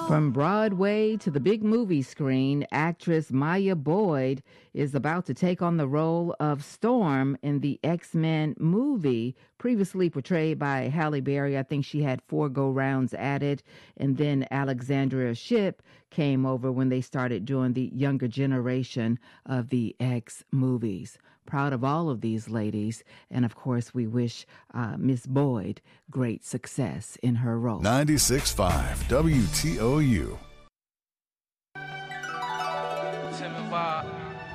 From Broadway to the big movie screen, actress Maya Boyd is about to take on the role of Storm in the X-Men movie, previously portrayed by Halle Berry. I think she had 4 go-rounds at it, and then Alexandria Shipp came over when they started doing the younger generation of the X movies. Proud of all of these ladies, and of course we wish Miss Boyd great success in her role. 96.5 WTOU. Tim and Bob.